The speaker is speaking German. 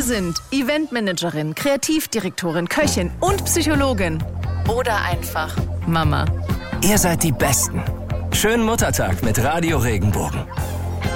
sind Eventmanagerin, Kreativdirektorin, Köchin und Psychologin. Oder einfach Mama. Ihr seid die Besten. Schönen Muttertag mit Radio Regenbogen.